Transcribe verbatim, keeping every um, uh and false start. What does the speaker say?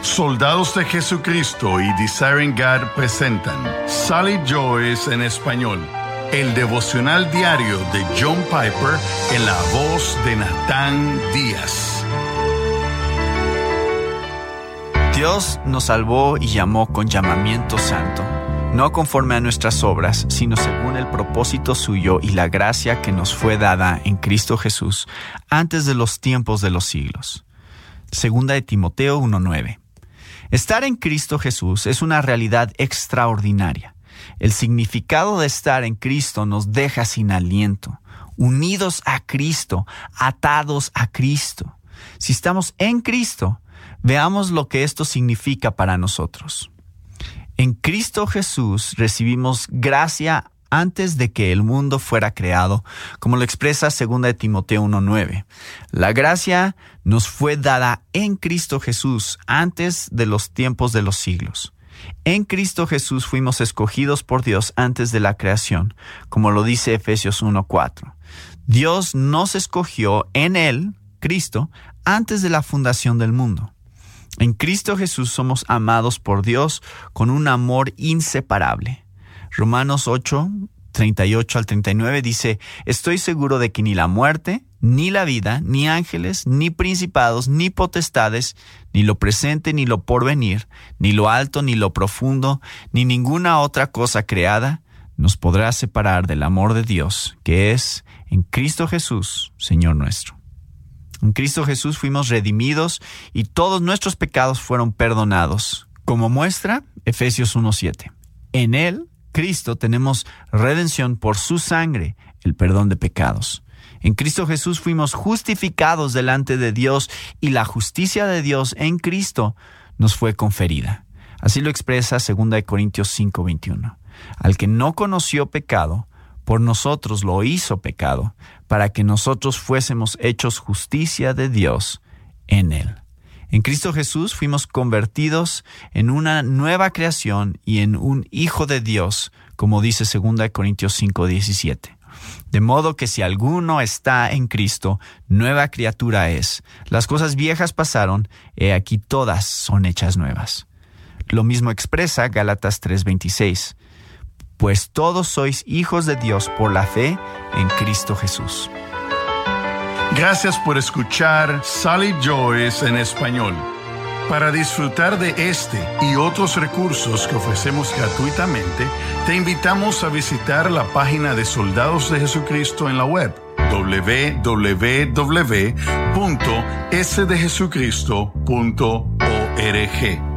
Soldados de Jesucristo y Desiring God presentan Sally Joyce en español, el devocional diario de John Piper en la voz de Natán Díaz. Dios nos salvó y llamó con llamamiento santo, no conforme a nuestras obras, sino según el propósito suyo y la gracia que nos fue dada en Cristo Jesús antes de los tiempos de los siglos. Segunda de Timoteo uno nueve. Estar en Cristo Jesús es una realidad extraordinaria. El significado de estar en Cristo nos deja sin aliento, unidos a Cristo, atados a Cristo. Si estamos en Cristo, veamos lo que esto significa para nosotros. En Cristo Jesús recibimos gracia antes de que el mundo fuera creado, como lo expresa segunda de Timoteo uno nueve. La gracia nos fue dada en Cristo Jesús antes de los tiempos de los siglos. En Cristo Jesús fuimos escogidos por Dios antes de la creación, como lo dice Efesios uno cuatro. Dios nos escogió en Él, Cristo, antes de la fundación del mundo. En Cristo Jesús somos amados por Dios con un amor inseparable. Romanos ocho, treinta y ocho al treinta y nueve dice: Estoy seguro de que ni la muerte, ni la vida, ni ángeles, ni principados, ni potestades, ni lo presente, ni lo porvenir, ni lo alto, ni lo profundo, ni ninguna otra cosa creada, nos podrá separar del amor de Dios, que es en Cristo Jesús, Señor nuestro. En Cristo Jesús fuimos redimidos y todos nuestros pecados fueron perdonados. Como muestra, Efesios uno siete. En Él, Cristo, tenemos redención por su sangre, el perdón de pecados. En Cristo Jesús fuimos justificados delante de Dios y la justicia de Dios en Cristo nos fue conferida. Así lo expresa segunda de Corintios cinco veintiuno. Al que no conoció pecado, por nosotros lo hizo pecado, para que nosotros fuésemos hechos justicia de Dios en Él. En Cristo Jesús fuimos convertidos en una nueva creación y en un hijo de Dios, como dice segunda de Corintios cinco diecisiete. De modo que si alguno está en Cristo, nueva criatura es. Las cosas viejas pasaron, he aquí todas son hechas nuevas. Lo mismo expresa Gálatas tres veintiséis. Pues todos sois hijos de Dios por la fe en Cristo Jesús. Gracias por escuchar Sally Joyce en español. Para disfrutar de este y otros recursos que ofrecemos gratuitamente, te invitamos a visitar la página de Soldados de Jesucristo en la web doble u doble u doble u punto s de jesucristo punto org.